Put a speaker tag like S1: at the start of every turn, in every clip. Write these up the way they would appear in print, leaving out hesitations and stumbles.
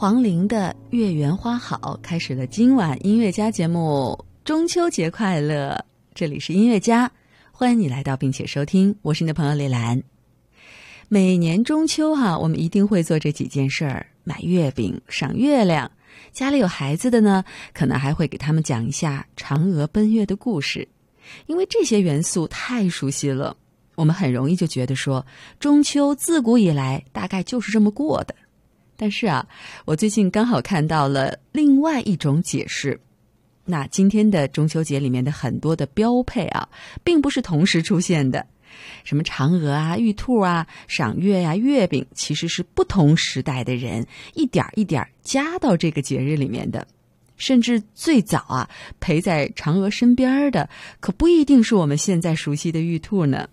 S1: 黄龄的《月圆花好》开始了今晚音乐家节目，中秋节快乐！这里是音乐家，欢迎你来到并且收听，我是你的朋友李兰。每年中秋我们一定会做这几件事儿：买月饼、赏月亮。家里有孩子的呢，可能还会给他们讲一下嫦娥奔月的故事。因为这些元素太熟悉了，我们很容易就觉得说，中秋自古以来大概就是这么过的。但是我最近刚好看到了另外一种解释。那今天的中秋节里面的很多的标配并不是同时出现的。什么嫦娥玉兔赏月月饼，其实是不同时代的人一点一点加到这个节日里面的。甚至最早陪在嫦娥身边的，可不一定是我们现在熟悉的玉兔呢。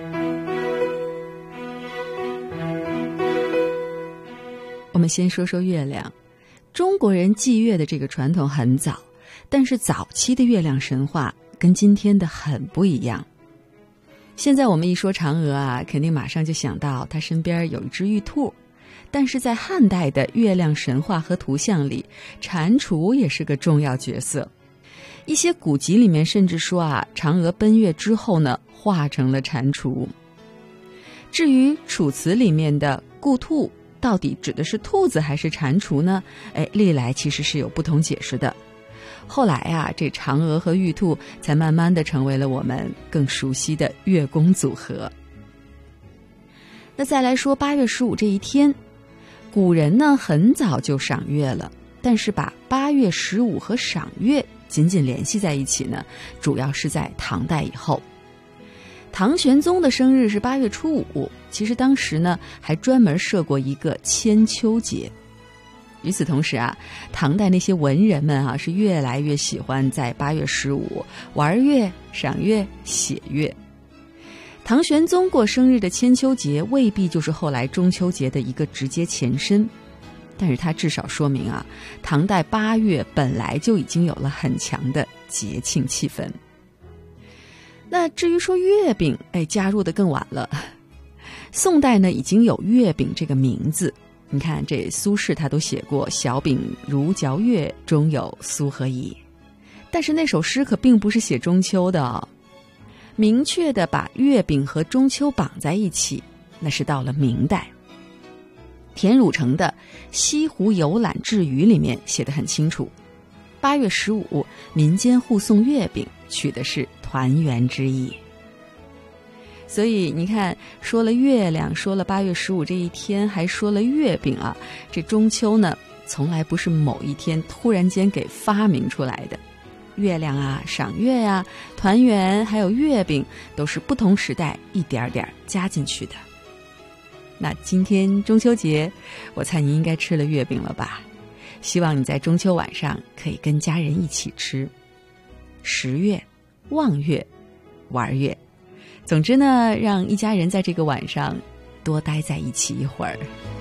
S1: 我们先说说月亮。中国人祭月的这个传统很早，但是早期的月亮神话跟今天的很不一样。现在我们一说嫦娥肯定马上就想到她身边有一只玉兔，但是在汉代的月亮神话和图像里，蟾蜍也是个重要角色。一些古籍里面甚至说嫦娥奔月之后呢，化成了蟾蜍。至于楚辞里面的故兔到底指的是兔子还是蟾蜍呢？历来其实是有不同解释的。后来这嫦娥和玉兔才慢慢的成为了我们更熟悉的月宫组合。那再来说8月15这一天，古人呢很早就赏月了，但是把8月15和赏月紧紧联系在一起呢，主要是在唐代以后。唐玄宗的生日是8月初5，其实当时呢还专门设过一个千秋节。与此同时唐代那些文人们是越来越喜欢在8月15玩月、赏月、写月。唐玄宗过生日的千秋节未必就是后来中秋节的一个直接前身，但是它至少说明唐代8月本来就已经有了很强的节庆气氛。那至于说月饼，加入的更晚了。宋代呢已经有月饼这个名字，你看这苏轼他都写过小饼如嚼月，中有苏和饴。但是那首诗可并不是写中秋的明确的把月饼和中秋绑在一起，那是到了明代。田汝成的《西湖游览志语》里面写得很清楚，8月15民间互送月饼，取的是团圆之意。所以你看，说了月亮，说了8月15这一天，还说了月饼这中秋呢从来不是某一天突然间给发明出来的。月亮赏月团圆还有月饼，都是不同时代一点点加进去的。那今天中秋节，我猜你应该吃了月饼了吧？希望你在中秋晚上可以跟家人一起吃，食月、望月、玩月。总之呢，让一家人在这个晚上多待在一起一会儿。